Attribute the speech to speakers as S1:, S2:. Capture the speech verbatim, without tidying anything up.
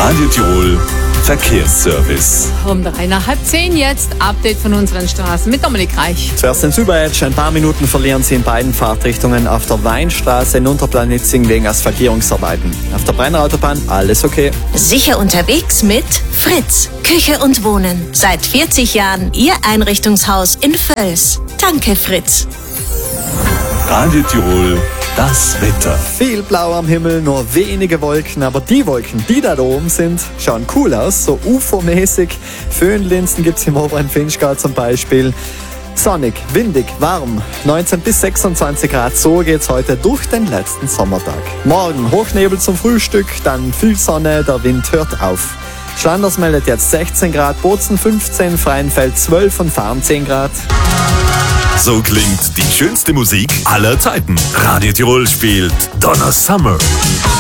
S1: Radio Tirol Verkehrsservice.
S2: Um drei nach halb zehn jetzt. Update von unseren Straßen mit Dominik Reich.
S3: Zuerst in Sübertsch. Ein paar Minuten verlieren Sie in beiden Fahrtrichtungen auf der Weinstraße in Unterplanitzing wegen Asphaltierungsarbeiten. Auf der Brenner Autobahn alles okay.
S4: Sicher unterwegs mit Fritz. Küche und Wohnen. Seit vierzig Jahren Ihr Einrichtungshaus in Völs. Danke, Fritz.
S1: Radio Tirol, das Wetter.
S3: Viel Blau am Himmel, nur wenige Wolken, aber die Wolken, die da oben sind, schauen cool aus, so U F O-mäßig. Föhnlinsen gibt's im oberen Finchgau zum Beispiel. Sonnig, windig, warm, neunzehn bis sechsundzwanzig Grad, so geht's heute durch den letzten Sommertag. Morgen Hochnebel zum Frühstück, dann viel Sonne, der Wind hört auf. Schlanders meldet jetzt sechzehn Grad, Bozen fünfzehn, Freienfeld zwölf und Farm zehn Grad.
S1: So klingt die schönste Musik aller Zeiten. Radio Tirol spielt Donna Summer.